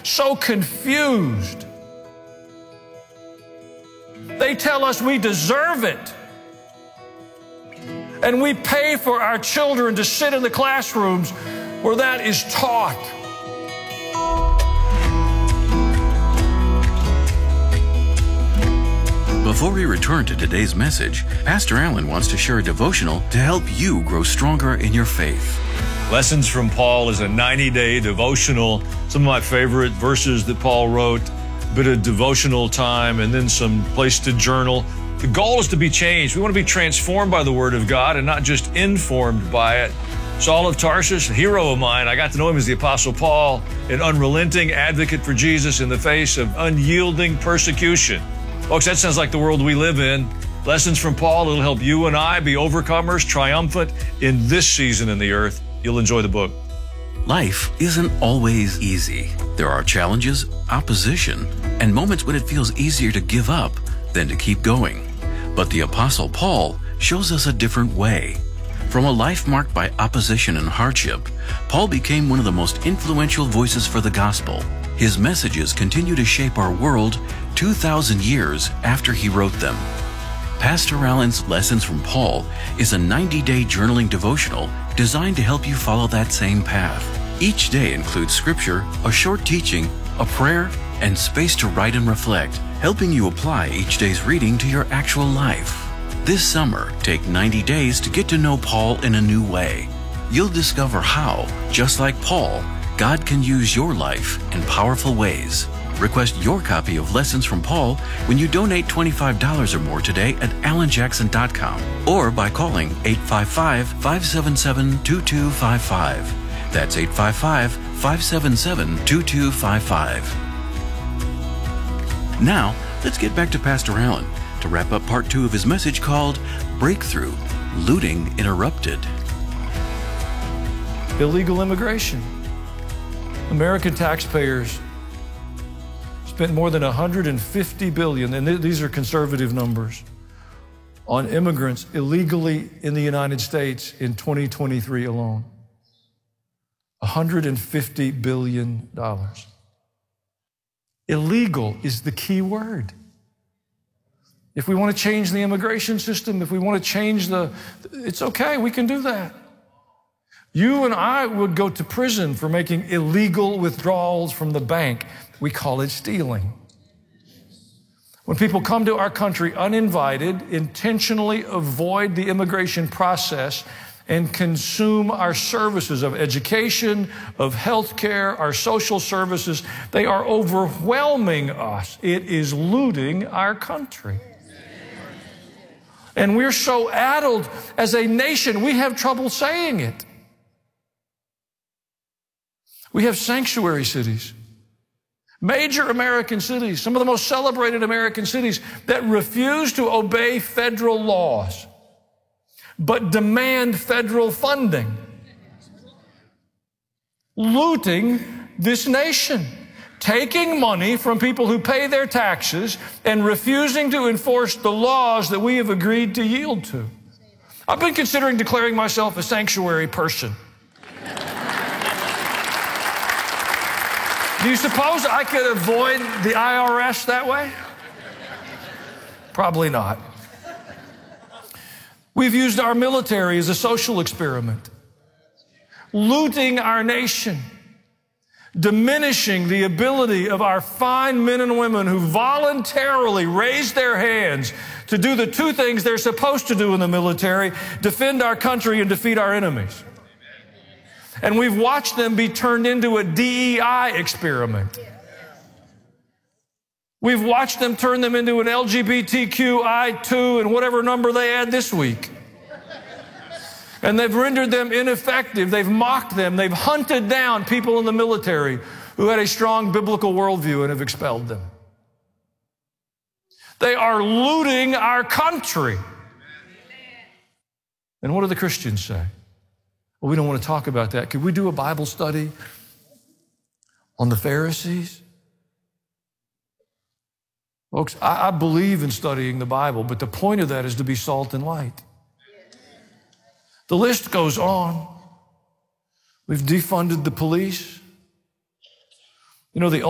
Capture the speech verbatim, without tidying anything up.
so confused. They tell us we deserve it. And we pay for our children to sit in the classrooms where that is taught. Before we return to today's message, Pastor Allen wants to share a devotional to help you grow stronger in your faith. Lessons from Paul is a ninety-day devotional. Some of my favorite verses that Paul wrote, a bit of devotional time, and then some place to journal. The goal is to be changed. We want to be transformed by the Word of God and not just informed by it. Saul of Tarsus, a hero of mine, I got to know him as the Apostle Paul, an unrelenting advocate for Jesus in the face of unyielding persecution. Folks, that sounds like the world we live in. Lessons from Paul, it'll help you and I be overcomers, triumphant in this season in the earth. You'll enjoy the book. Life isn't always easy. There are challenges, opposition, and moments when it feels easier to give up than to keep going. But the Apostle Paul shows us a different way. From a life marked by opposition and hardship, Paul became one of the most influential voices for the gospel. His messages continue to shape our world two thousand years after he wrote them. Pastor Allen's Lessons from Paul is a ninety-day journaling devotional designed to help you follow that same path. Each day includes scripture, a short teaching, a prayer, and space to write and reflect, helping you apply each day's reading to your actual life. This summer, take ninety days to get to know Paul in a new way. You'll discover how, just like Paul, God can use your life in powerful ways. Request your copy of Lessons from Paul when you donate twenty-five dollars or more today at alan jackson dot com or by calling eight five five, five seven seven, two two five five. That's eight five five, five seven seven, two two five five. Now, let's get back to Pastor Allen to wrap up part two of his message called Breakthrough, Looting Interrupted. Illegal immigration. American taxpayers spent more than one hundred fifty billion dollars, and th- these are conservative numbers, on immigrants illegally in the United States in twenty twenty-three alone. one hundred fifty billion dollars. Illegal is the key word. If we want to change the immigration system, if we want to change the, it's okay, we can do that. You and I would go to prison for making illegal withdrawals from the bank. We call it stealing. When people come to our country uninvited, intentionally avoid the immigration process and consume our services of education, of health care, our social services, they are overwhelming us. It is looting our country. And we're so addled as a nation, we have trouble saying it. We have sanctuary cities, major American cities, some of the most celebrated American cities that refuse to obey federal laws, but demand federal funding, looting this nation, taking money from people who pay their taxes and refusing to enforce the laws that we have agreed to yield to. I've been considering declaring myself a sanctuary person. Do you suppose I could avoid the I R S that way? Probably not. We've used our military as a social experiment, looting our nation, diminishing the ability of our fine men and women who voluntarily raise their hands to do the two things they're supposed to do in the military: defend our country and defeat our enemies. And we've watched them be turned into a D E I experiment. We've watched them turn them into an L G B T Q I two and whatever number they add this week. And they've rendered them ineffective. They've mocked them. They've hunted down people in the military who had a strong biblical worldview and have expelled them. They are looting our country. And what do the Christians say? Well, we don't want to talk about that. Could we do a Bible study on the Pharisees? Folks, I, I believe in studying the Bible, but the point of that is to be salt and light. The list goes on. We've defunded the police. You know, the